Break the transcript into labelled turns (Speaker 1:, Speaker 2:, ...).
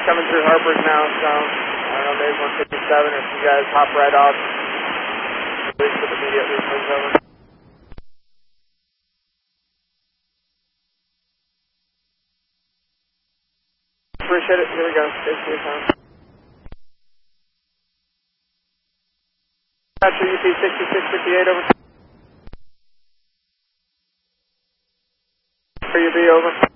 Speaker 1: coming through Harper's now, so I don't know, maybe 157, or if you guys hop right off, please put immediately moves over. Appreciate it. Here we go. Stay safe, huh? Capture UP 6658 over. UB over.